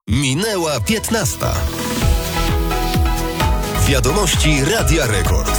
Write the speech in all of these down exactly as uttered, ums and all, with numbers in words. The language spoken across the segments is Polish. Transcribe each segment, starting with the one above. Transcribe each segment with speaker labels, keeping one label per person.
Speaker 1: Minęła piętnasta. Wiadomości Radia Rekord.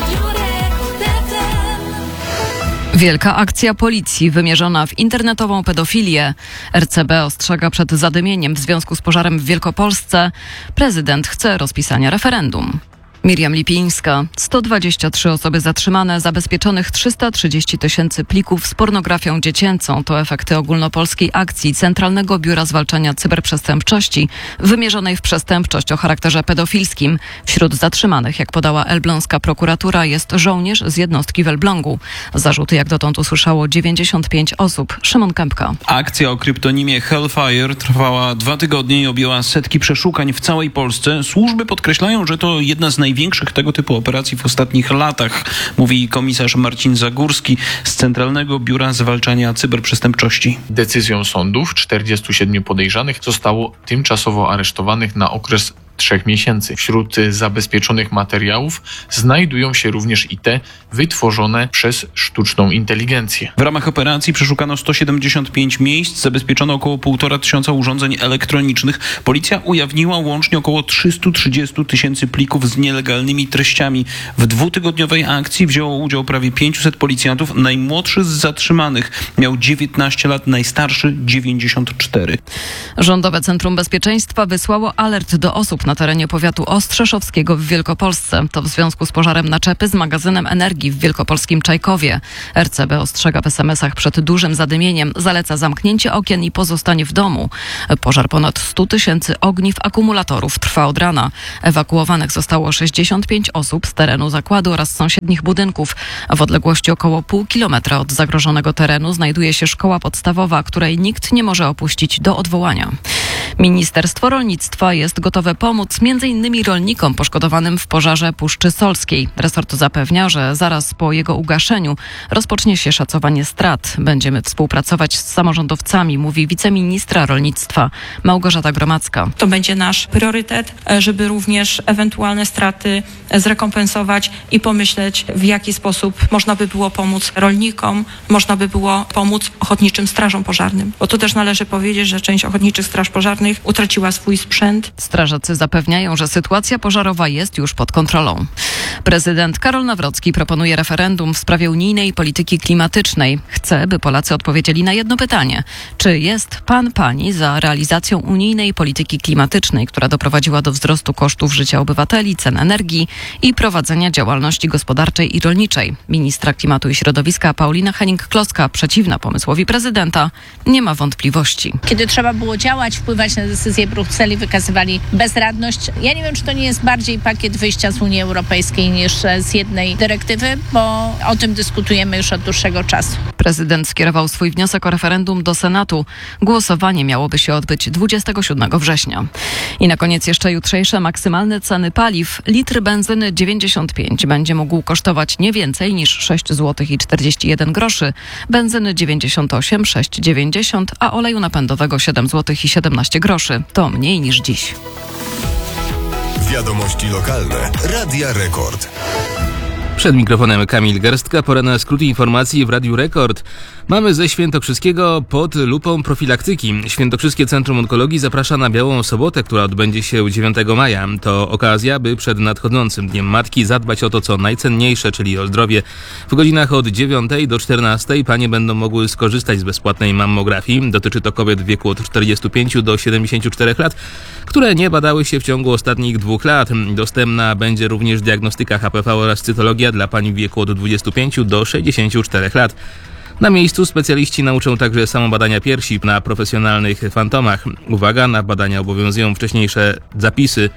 Speaker 2: Wielka akcja policji wymierzona w internetową pedofilię. R C B ostrzega przed zadymieniem w związku z pożarem w Wielkopolsce. Prezydent chce rozpisania referendum. Miriam Lipińska. sto dwadzieścia trzy osoby zatrzymane, zabezpieczonych trzysta trzydzieści tysięcy plików z pornografią dziecięcą. To efekty ogólnopolskiej akcji Centralnego Biura Zwalczania Cyberprzestępczości wymierzonej w przestępczość o charakterze pedofilskim. Wśród zatrzymanych, jak podała elbląska prokuratura, jest żołnierz z jednostki w Elblągu. Zarzuty jak dotąd usłyszało dziewięćdziesiąt pięć osób. Szymon Kępka.
Speaker 3: Akcja o kryptonimie Hellfire trwała dwa tygodnie i objęła setki przeszukań w całej Polsce. Służby podkreślają, że to jedna z największych tego typu operacji w ostatnich latach, mówi komisarz Marcin Zagórski z Centralnego Biura Zwalczania Cyberprzestępczości.
Speaker 4: Decyzją sądów czterdziestu siedmiu podejrzanych zostało tymczasowo aresztowanych na okres trzech miesięcy. Wśród zabezpieczonych materiałów znajdują się również i te wytworzone przez sztuczną inteligencję.
Speaker 3: W ramach operacji przeszukano sto siedemdziesiąt pięć miejsc, zabezpieczono około półtora tysiąca urządzeń elektronicznych. Policja ujawniła łącznie około trzysta trzydzieści tysięcy plików z nielegalnymi treściami. W dwutygodniowej akcji wzięło udział prawie pięćset policjantów. Najmłodszy z zatrzymanych miał dziewiętnaście lat, najstarszy dziewięćdziesiąt cztery.
Speaker 2: Rządowe Centrum Bezpieczeństwa wysłało alert do osób na terenie powiatu ostrzeszowskiego w Wielkopolsce. To w związku z pożarem naczepy z magazynem energii w wielkopolskim Czajkowie. R C B ostrzega w es em esach przed dużym zadymieniem. Zaleca zamknięcie okien i pozostanie w domu. Pożar ponad sto tysięcy ogniw akumulatorów trwa od rana. Ewakuowanych zostało sześćdziesiąt pięć osób z terenu zakładu oraz sąsiednich budynków. W odległości około pół kilometra od zagrożonego terenu znajduje się szkoła podstawowa, której nikt nie może opuścić do odwołania. Ministerstwo Rolnictwa jest gotowe pomóc między innymi rolnikom poszkodowanym w pożarze Puszczy Solskiej. Resort zapewnia, że zaraz po jego ugaszeniu rozpocznie się szacowanie strat. Będziemy współpracować z samorządowcami, mówi wiceministra rolnictwa Małgorzata Gromacka.
Speaker 5: To będzie nasz priorytet, żeby również ewentualne straty zrekompensować i pomyśleć, w jaki sposób można by było pomóc rolnikom, można by było pomóc ochotniczym strażom pożarnym. Bo tu też należy powiedzieć, że część ochotniczych straż pożarnych utraciła swój sprzęt.
Speaker 2: Strażacy zapewniają, że sytuacja pożarowa jest już pod kontrolą. Prezydent Karol Nawrocki proponuje referendum w sprawie unijnej polityki klimatycznej. Chce, by Polacy odpowiedzieli na jedno pytanie. Czy jest pan, pani za realizacją unijnej polityki klimatycznej, która doprowadziła do wzrostu kosztów życia obywateli, cen energii i prowadzenia działalności gospodarczej i rolniczej? Ministra Klimatu i Środowiska Paulina Hennig-Kloska, przeciwna pomysłowi prezydenta, nie ma wątpliwości.
Speaker 6: Kiedy trzeba było działać, wpływać na decyzje Brukseli, wykazywali bezradność. Ja nie wiem, czy to nie jest bardziej pakiet wyjścia z Unii Europejskiej niż z jednej dyrektywy, bo o tym dyskutujemy już od dłuższego czasu.
Speaker 2: Prezydent skierował swój wniosek o referendum do Senatu. Głosowanie miałoby się odbyć dwudziestego siódmego września. I na koniec jeszcze jutrzejsze maksymalne ceny paliw. Litr benzyny dziewięćdziesiąt pięć będzie mógł kosztować nie więcej niż sześć złotych i czterdzieści jeden groszy, benzyny dziewięćdziesiąt osiem, sześć dziewięćdziesiąt, a oleju napędowego siedem złotych i siedemnaście groszy. To mniej niż dziś.
Speaker 1: Wiadomości lokalne. Radia Rekord.
Speaker 7: Przed mikrofonem Kamil Garstka, pora na skrót informacji w Radiu Rekord. Mamy ze Świętokrzyskiego pod lupą profilaktyki. Świętokrzyskie Centrum Onkologii zaprasza na Białą Sobotę, która odbędzie się dziewiątego maja. To okazja, by przed nadchodzącym Dniem Matki zadbać o to, co najcenniejsze, czyli o zdrowie. W godzinach od dziewiątej do czternastej panie będą mogły skorzystać z bezpłatnej mammografii. Dotyczy to kobiet w wieku od czterdziestu pięciu do siedemdziesięciu czterech lat, które nie badały się w ciągu ostatnich dwóch lat. Dostępna będzie również diagnostyka H P V oraz cytologia dla pań w wieku od dwudziestu pięciu do sześćdziesięciu czterech lat. Na miejscu specjaliści nauczą także samobadania piersi na profesjonalnych fantomach. Uwaga, na badania obowiązują wcześniejsze zapisy.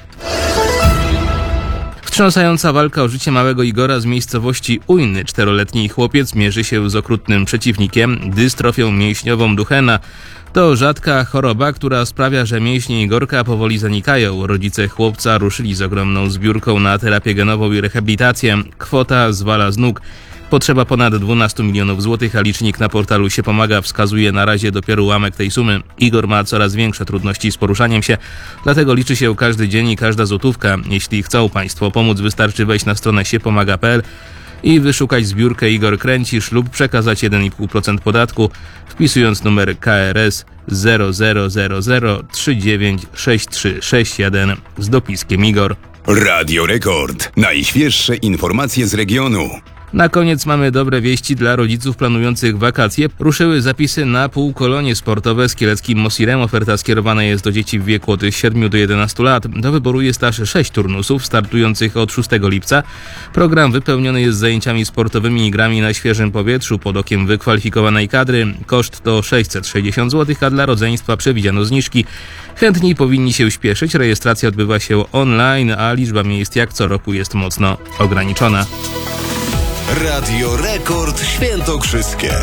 Speaker 7: Wstrząsająca walka o życie małego Igora z miejscowości Ujny. Czteroletni chłopiec mierzy się z okrutnym przeciwnikiem, dystrofią mięśniową Duchena. To rzadka choroba, która sprawia, że mięśnie Igorka powoli zanikają. Rodzice chłopca ruszyli z ogromną zbiórką na terapię genową i rehabilitację. Kwota zwala z nóg. Potrzeba ponad dwanaście milionów złotych, a licznik na portalu Się Pomaga wskazuje na razie dopiero ułamek tej sumy. Igor ma coraz większe trudności z poruszaniem się, dlatego liczy się każdy dzień i każda złotówka. Jeśli chcą Państwo pomóc, wystarczy wejść na stronę siepomaga kropka p l i wyszukać zbiórkę Igor Kręcisz lub przekazać jeden i pół procent podatku, wpisując numer K R S zero zero zero zero trzy dziewięć sześć trzy sześć jeden z dopiskiem Igor.
Speaker 1: Radio Rekord. Najświeższe informacje z regionu.
Speaker 7: Na koniec mamy dobre wieści dla rodziców planujących wakacje. Ruszyły zapisy na półkolonie sportowe z kieleckim Mosirem. Oferta skierowana jest do dzieci w wieku od siedmiu do jedenastu lat. Do wyboru jest aż sześć turnusów startujących od szóstego lipca. Program wypełniony jest zajęciami sportowymi i grami na świeżym powietrzu pod okiem wykwalifikowanej kadry. Koszt to sześćset sześćdziesiąt złotych, a dla rodzeństwa przewidziano zniżki. Chętni powinni się śpieszyć. Rejestracja odbywa się online, a liczba miejsc jak co roku jest mocno ograniczona.
Speaker 1: Radio Rekord Świętokrzyskie.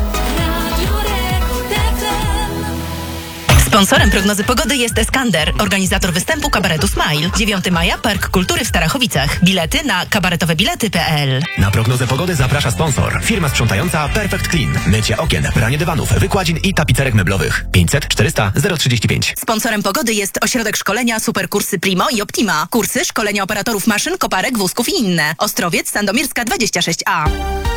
Speaker 8: Sponsorem prognozy pogody jest Eskander, organizator występu kabaretu Smile. dziewiątego maja Park Kultury w Starachowicach. Bilety na kabaretowebilety kropka pe el.
Speaker 9: Na prognozę pogody zaprasza sponsor. Firma sprzątająca Perfect Clean. Mycie okien, pranie dywanów, wykładzin i tapicerek meblowych. pięćset czterysta zero trzydzieści pięć.
Speaker 8: Sponsorem pogody jest ośrodek szkolenia Superkursy Primo i Optima. Kursy szkolenia operatorów maszyn, koparek, wózków i inne. Ostrowiec, Sandomierska dwadzieścia sześć a.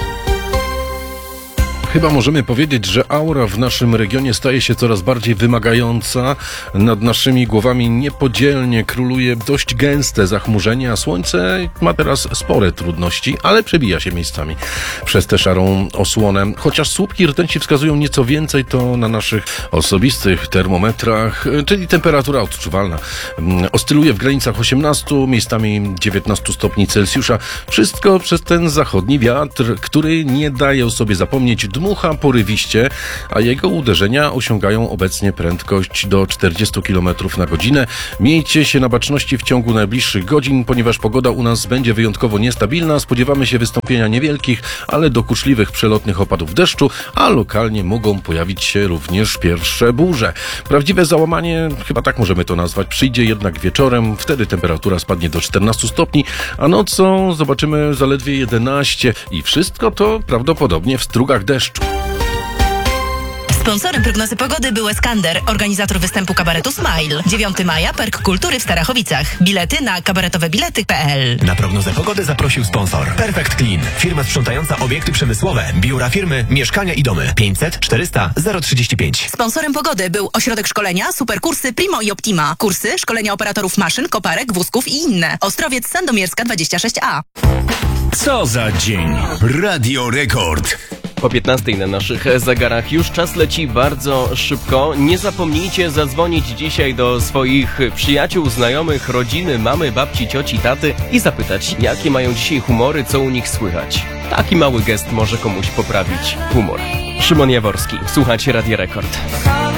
Speaker 10: Chyba możemy powiedzieć, że aura w naszym regionie staje się coraz bardziej wymagająca. Nad naszymi głowami niepodzielnie króluje dość gęste zachmurzenie, a słońce ma teraz spore trudności, ale przebija się miejscami przez tę szarą osłonę. Chociaż słupki rtęci wskazują nieco więcej, to na naszych osobistych termometrach, czyli temperatura odczuwalna, oscyluje w granicach osiemnastu, miejscami dziewiętnastu stopni Celsjusza. Wszystko przez ten zachodni wiatr, który nie daje o sobie zapomnieć, dmucha porywiście, a jego uderzenia osiągają obecnie prędkość do czterdziestu kilometrów na godzinę. Miejcie się na baczności w ciągu najbliższych godzin, ponieważ pogoda u nas będzie wyjątkowo niestabilna. Spodziewamy się wystąpienia niewielkich, ale dokuczliwych przelotnych opadów deszczu, a lokalnie mogą pojawić się również pierwsze burze. Prawdziwe załamanie, chyba tak możemy to nazwać, przyjdzie jednak wieczorem. Wtedy temperatura spadnie do czternastu stopni, a nocą zobaczymy zaledwie jedenaście i wszystko to prawdopodobnie w strugach deszczu.
Speaker 8: Sponsorem prognozy pogody był Eskander, organizator występu kabaretu Smile. dziewiątego maja Park Kultury w Starachowicach. Bilety na kabaretowebilety kropka pe el.
Speaker 9: Na prognozę pogody zaprosił sponsor Perfect Clean. Firma sprzątająca obiekty przemysłowe, biura firmy, mieszkania i domy. pięćset czterysta zero trzydzieści pięć.
Speaker 8: Sponsorem pogody był ośrodek szkolenia Superkursy Primo i Optima. Kursy szkolenia operatorów maszyn, koparek, wózków i inne. Ostrowiec, Sandomierska dwadzieścia sześć a.
Speaker 1: Co za dzień? Radio Rekord.
Speaker 11: Po piętnastej na naszych zegarach już czas leci bardzo szybko. Nie zapomnijcie zadzwonić dzisiaj do swoich przyjaciół, znajomych, rodziny, mamy, babci, cioci, taty i zapytać, jakie mają dzisiaj humory, co u nich słychać. Taki mały gest może komuś poprawić humor. Szymon Jaworski, słuchajcie Radia Rekord.